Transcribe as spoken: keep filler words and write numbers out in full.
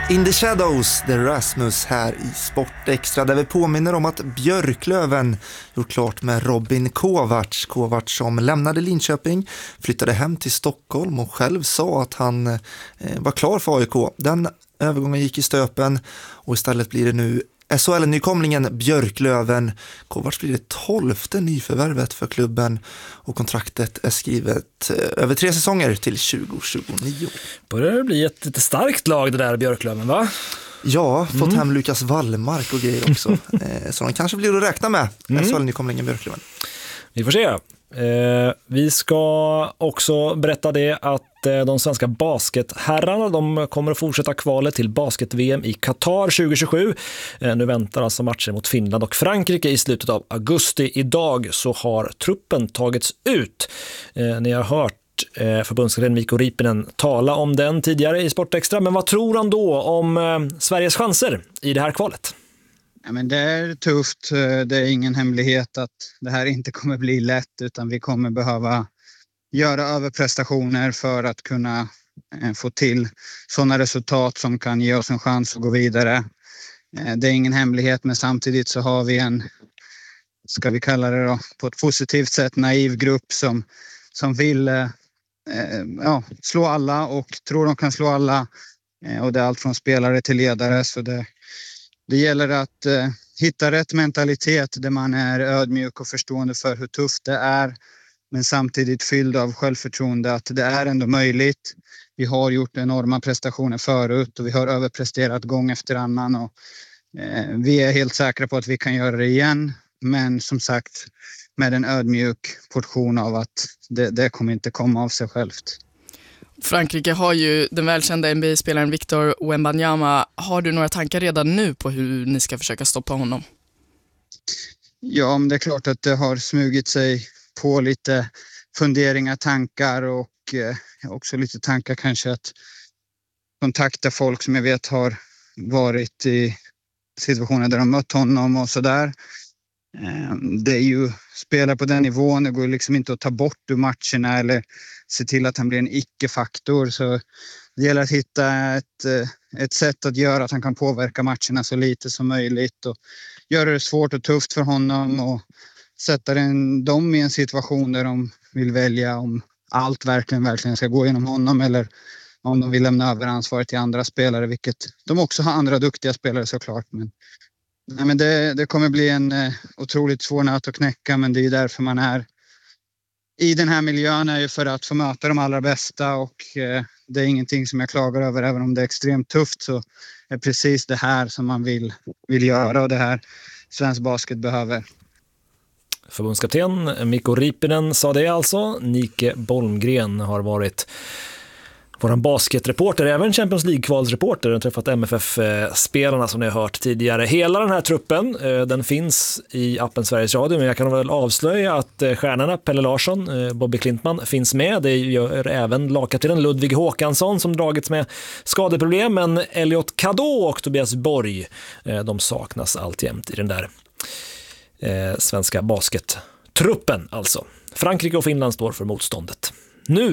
In the Shadows, The Rasmus här i Sportextra, där vi påminner om att Björklöven gjort klart med Robin Kovacs. Kovacs som lämnade Linköping, flyttade hem till Stockholm och själv sa att han eh, var klar för A I K. Den övergången gick i stöpen och istället blir det nu S H L-nykomlingen Björklöven. Kovacs blir det tolfte nyförvärvet för klubben och kontraktet är skrivet över tre säsonger till tjugo tjugonio. Börjar det bli ett lite starkt lag det där Björklöven, va? Ja, fått mm. hem Lukas Wallmark och grejer också. Så de kanske blir att räkna med mm. S H L-nykomlingen Björklöven. Vi får se. Eh, vi ska också berätta det att eh, de svenska basketherrarna, de kommer att fortsätta kvalet till basket-V M i Qatar tjugo tjugosju. Eh, nu väntar alltså matcher mot Finland och Frankrike i slutet av augusti. Idag så har truppen tagits ut. Eh, ni har hört eh, förbundskapten Mikko Riippinen tala om den tidigare i Sportextra. Men vad tror han då om eh, Sveriges chanser i det här kvalet? Ja, men det är tufft. Det är ingen hemlighet att det här inte kommer bli lätt, utan vi kommer behöva göra överprestationer för att kunna få till sådana resultat som kan ge oss en chans att gå vidare. Det är ingen hemlighet, men samtidigt så har vi en, ska vi kalla det då, på ett positivt sätt naiv grupp som, som vill eh, ja, slå alla och tror de kan slå alla. Och det är allt från spelare till ledare, så det Det gäller att eh, hitta rätt mentalitet där man är ödmjuk och förstående för hur tufft det är, men samtidigt fylld av självförtroende att det är ändå möjligt. Vi har gjort enorma prestationer förut och vi har överpresterat gång efter annan och eh, vi är helt säkra på att vi kan göra det igen, men som sagt med en ödmjuk portion av att det, det kommer inte komma av sig självt. Frankrike har ju den välkända N B A-spelaren Victor Wembanyama. Har du några tankar redan nu på hur ni ska försöka stoppa honom? Ja, men det är klart att det har smugit sig på lite funderingar, tankar och eh, också lite tankar kanske att kontakta folk som jag vet har varit i situationer där de mött honom och sådär. Det är ju spelare på den nivån, det går liksom inte att ta bort ur matcherna eller se till att han blir en icke-faktor, så det gäller att hitta ett, ett sätt att göra att han kan påverka matcherna så lite som möjligt och göra det svårt och tufft för honom och sätta den, dem i en situation där de vill välja om allt verkligen, verkligen ska gå genom honom eller om de vill lämna över ansvaret till andra spelare, vilket de också har andra duktiga spelare såklart, men Nej, men det, det kommer bli en eh, otroligt svår nöt att knäcka, men det är ju därför man är i den här miljön, är ju för att få möta de allra bästa och eh, det är ingenting som jag klagar över, även om det är extremt tufft så är precis det här som man vill, vill göra och det här svensk basket behöver. Förbundskapten Mikko Riippinen sa det alltså. Nike Bolmgren har varit vår basketreporter, även Champions League-kvalsreporter. Den har träffat M F F-spelarna som ni har hört tidigare. Hela den här truppen, den finns i appen Sveriges Radio, men jag kan väl avslöja att stjärnorna Pelle Larsson, Bobby Klintman finns med. Det gör även lagkaptenen Ludvig Håkansson som dragits med skadeproblem, men Elliot Kadå och Tobias Borg, de saknas alltjämt i den där eh, svenska baskettruppen alltså. Frankrike och Finland står för motståndet. Nu